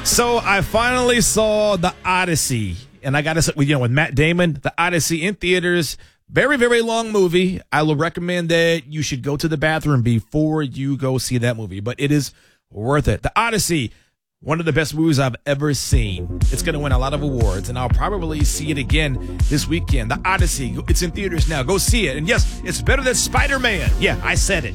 So I finally saw The Odyssey, and I got to say, with Matt Damon, The Odyssey in theaters. Very, very long movie. I will recommend that you should go to the bathroom before you go see that movie, but it is worth it. The Odyssey, one of the best movies I've ever seen. It's going to win a lot of awards, and I'll probably see it again this weekend. The Odyssey, it's in theaters now. Go see it. And yes, it's better than Spider-Man. Yeah, I said it.